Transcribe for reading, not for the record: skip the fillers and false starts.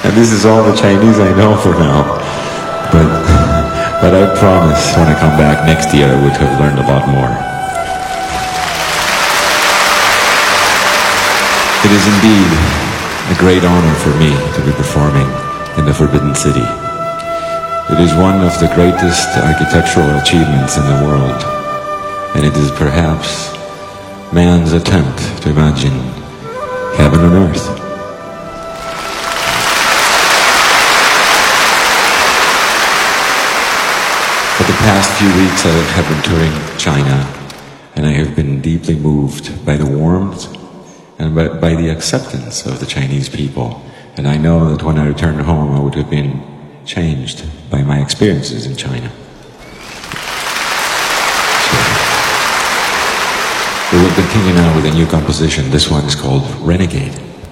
And this is all the Chinese I know for now. But I promise when I come back next year I would have learned a lot more. It is indeed a great honor for me to be performing in the Forbidden City. It is one of the greatest architectural achievements in the world, and it is perhaps man's attempt to imagine heaven on earth. For the past few weeks I have been touring China, and I have been deeply moved by the warmth and by the acceptance of the Chinese people. And I know that when I returned home I would have been changed by my experiences in China. We will continue now with a new composition. This one is called Renegade.